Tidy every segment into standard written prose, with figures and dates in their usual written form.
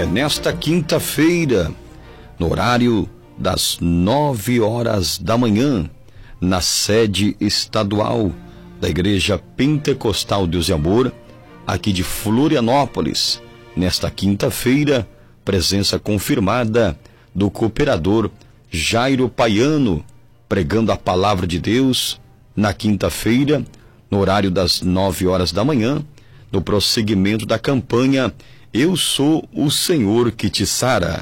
nesta quinta-feira, no horário das 9 horas da manhã, na sede estadual da Igreja Pentecostal Deus e Amor, aqui de Florianópolis. Nesta quinta-feira, presença confirmada do cooperador Jairo Paiano, pregando a palavra de Deus na quinta-feira, no horário das 9 horas da manhã, no prosseguimento da campanha Eu Sou o Senhor que te sara.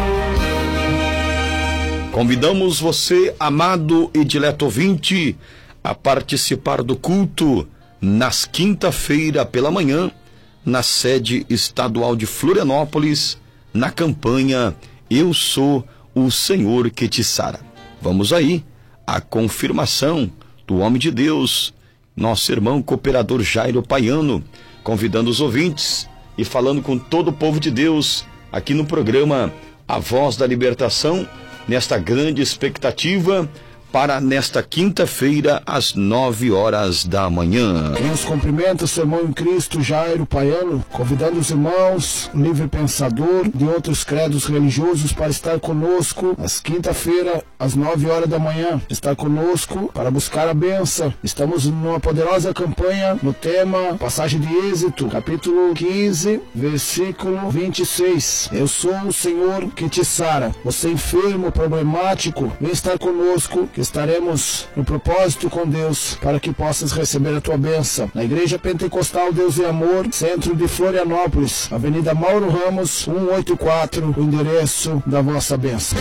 Convidamos você, amado e dileto ouvinte, a participar do culto nas quinta-feira pela manhã, na sede estadual de Florianópolis, na campanha Eu Sou o Senhor que te sara. Vamos aí, a confirmação do homem de Deus, nosso irmão cooperador Jairo Paiano, convidando os ouvintes e falando com todo o povo de Deus aqui no programa A Voz da Libertação, nesta grande expectativa para nesta quinta-feira às 9 horas da manhã. Quem os cumprimenta, seu irmão em Cristo, Jairo Paiano, convidando os irmãos, livre pensador de outros credos religiosos, para estar conosco às quinta-feira, às 9 horas da manhã. Estar conosco para buscar a bênção. Estamos numa poderosa campanha no tema Passagem de Êxito, capítulo 15, versículo 26. Eu sou o Senhor que te sara. Você enfermo, problemático, vem estar conosco, que estaremos no propósito com Deus, para que possas receber a tua bênção. Na Igreja Pentecostal Deus e Amor, centro de Florianópolis, Avenida Mauro Ramos, 184, o endereço da vossa bênção.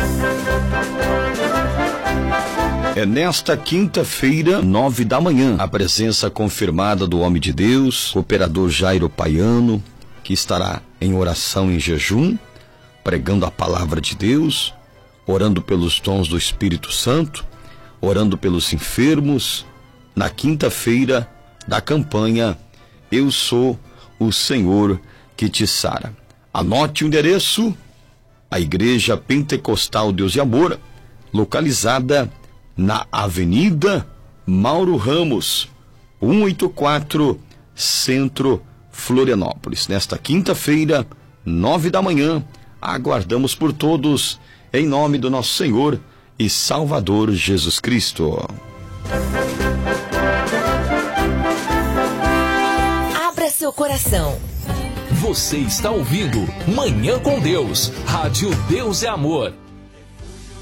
É nesta quinta-feira, 9 da manhã, a presença confirmada do homem de Deus, cooperador Jairo Paiano, que estará em oração e jejum, pregando a palavra de Deus, orando pelos dons do Espírito Santo, orando pelos enfermos, na quinta-feira da campanha Eu Sou o Senhor que te sara. Anote o endereço: a Igreja Pentecostal Deus e Amor, localizada na Avenida Mauro Ramos, 184, Centro, Florianópolis. Nesta quinta-feira, 9 da manhã, aguardamos por todos, em nome do nosso Senhor e Salvador Jesus Cristo. Abra seu coração. Você está ouvindo Manhã com Deus, Rádio Deus é Amor.